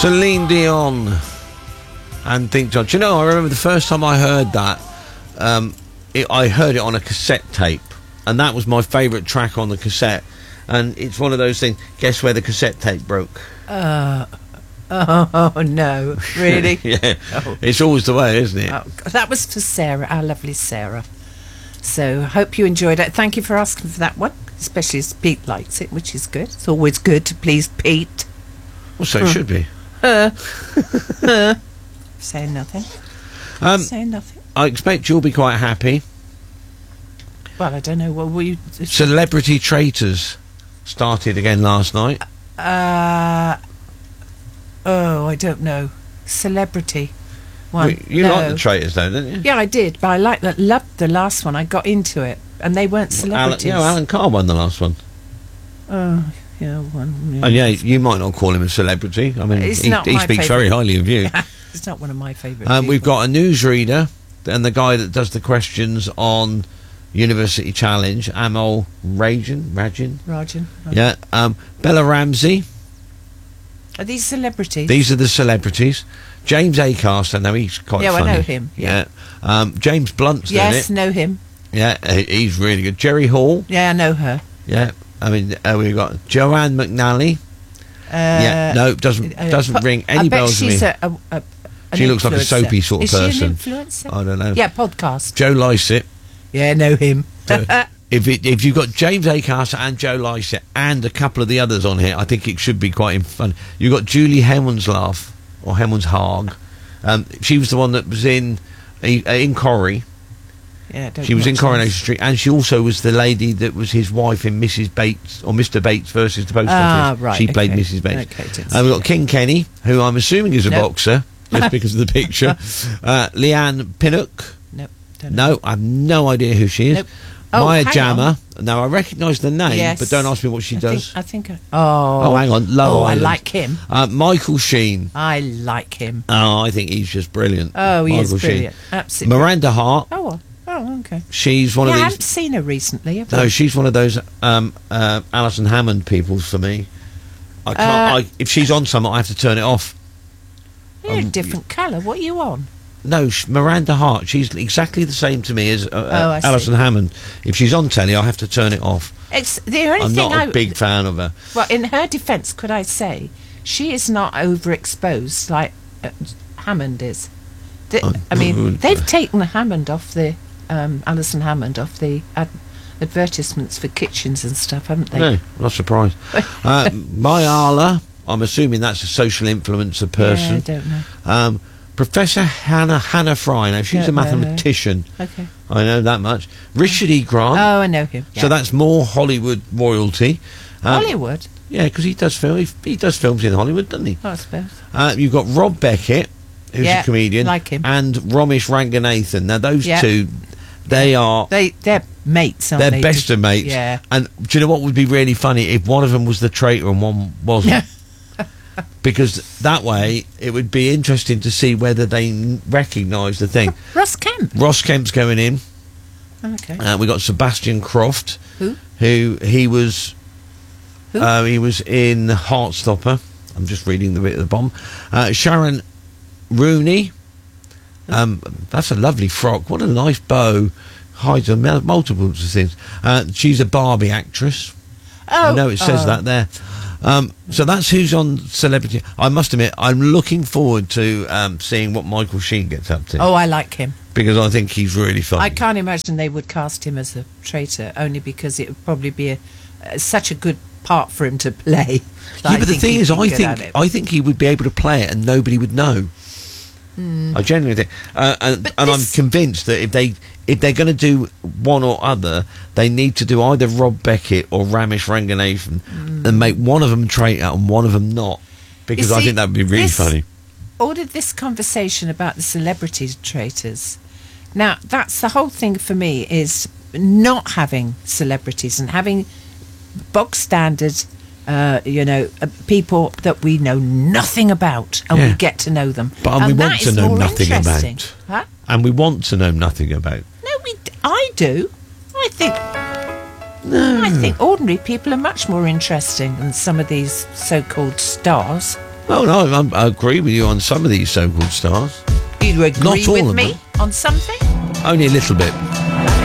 Celine Dion and Think John. Do you know, I remember the first time I heard that, I heard it on a cassette tape, and that was my favourite track on the cassette. And it's one of those things, guess where the cassette tape broke? Oh, no, really? Yeah, oh. It's always the way, isn't it? Oh, that was for Sarah, our lovely Sarah. So, hope you enjoyed it. Thank you for asking for that one, especially as Pete likes it, which is good. It's always good to please Pete. Well, so it should be. Saying nothing. Saying nothing. I expect you'll be quite happy. Well, I don't know. What were you... Celebrity Traitors started again last night. Oh, I don't know. Celebrity one. Well, you like the Traitors, though, didn't you? Yeah, I did, but I loved the last one. I got into it, and they weren't celebrities. Alan Carr won the last one. Oh, yeah, one. Yeah. And yeah, you might not call him a celebrity. I mean, he speaks very highly of you. It's not one of my favourite. We've got a newsreader and the guy that does the questions on University Challenge, Amol Rajan. Yeah. Bella Ramsey. Are these celebrities? These are the celebrities. James Acaster, I know he's quite funny. Yeah, I know him. Yeah. James Blunt's in it. Yes, know him. Yeah, he's really good. Jerry Hall. Yeah, I know her. Yeah. I mean, we've got Joanne McNally. Yeah, no, doesn't ring any bells to me. She looks like a soapy sort of person. Is she an influencer? I don't know. Yeah, podcast. Joe Lycett. Yeah, know him. If you've got James Acaster and Joe Lycett and a couple of the others on here, I think it should be quite fun. You've got Julie Hemmenslav, or Hemmonshaag. She was the one that was in Corrie. Yeah, she was in Coronation Street, and she also was the lady that was his wife in Mrs. Bates, or Mr. Bates versus the Post Office. Right. She played Mrs. Bates. We've got King Kenny, who I'm assuming is a boxer, just because of the picture. Leanne Pinnock. Nope. No, I have no idea who she is. Nope. Maya Jama. Now, I recognise the name, but don't ask me what she does. I think oh, hang on. Love Island. I like him. Michael Sheen. I like him. Oh, I think he's just brilliant. Oh, he is brilliant. Absolutely. Miranda Hart. Oh, okay. She's one of these... I haven't seen her recently. No, she's one of those Alison Hammond people for me. I can't... if she's on something, I have to turn it off. You're a different colour. What are you on? No, Miranda Hart. She's exactly the same to me as Alison Hammond. If she's on telly, I have to turn it off. It's the only I'm thing not a big fan of her. Well, in her defence, could I say, she is not overexposed like Hammond is. I mean, they've taken Hammond off the... Alison Hammond off the advertisements for kitchens and stuff, haven't they? No, not surprised. Mayala, I'm assuming that's a social influencer person. Yeah, I don't know. Professor Hannah Fry, now she's a mathematician. Okay. I know that much. Richard E. Grant. Oh, I know him. Yeah. So that's more Hollywood royalty. Hollywood? Yeah, because he does he does films in Hollywood, doesn't he? I suppose. You've got Rob Beckett, who's a comedian. Like him. And Romesh Ranganathan. Now those two... They're mates, aren't they? They're best of mates. Yeah. And do you know what would be really funny? If one of them was the traitor and one wasn't. Because that way, it would be interesting to see whether they recognise the thing. Ross Kemp. Ross Kemp's going in. Okay. We got Sebastian Croft. Who? He was in Heartstopper. I'm just reading the bit at the bottom. Sharon Rooney. That's a lovely frock. What a nice bow. Hides multiples of things. She's a Barbie actress. I know it says that there. So that's who's on Celebrity. I must admit, I'm looking forward to seeing what Michael Sheen gets up to. Oh, I like him. Because I think he's really funny. I can't imagine they would cast him as a traitor, only because it would probably be such a good part for him to play. Yeah, but the thing is, I think he would be able to play it and nobody would know. I genuinely think, and I'm convinced that if they're going to do one or other, they need to do either Rob Beckett or Ramesh Ranganathan and make one of them traitor and one of them not, because I think that would be really funny. All of this conversation about the celebrity traitors, now that's the whole thing for me, is not having celebrities and having bog standard people that we know nothing about, and we get to know them. But we want to know nothing about. Huh? And we want to know nothing about. No, I do. I think ordinary people are much more interesting than some of these so-called stars. Oh, no, I agree with you on some of these so-called stars. You agree Not all with of me them. on something? Only a little bit.